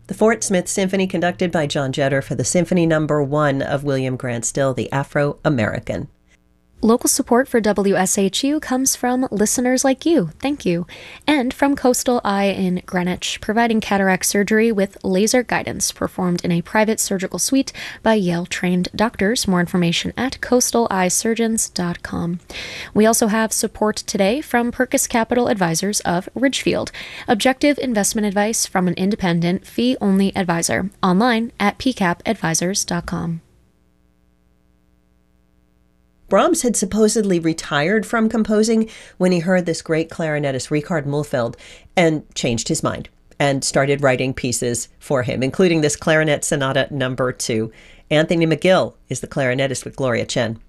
The Fort Smith Symphony conducted by John Jetter for the Symphony Number 1 of William Grant Still, the Afro-American. Local support for WSHU comes from listeners like you. Thank you. And from Coastal Eye in Greenwich, providing cataract surgery with laser guidance performed in a private surgical suite by Yale-trained doctors. More information at coastaleyesurgeons.com. We also have support today from Perkis Capital Advisors of Ridgefield. Objective investment advice from an independent, fee-only advisor. Online at pcapadvisors.com. Brahms had supposedly retired from composing when he heard this great clarinetist Richard Mühlfeld and changed his mind and started writing pieces for him, including this Clarinet Sonata Number 2. Anthony McGill is the clarinetist with Gloria Chen.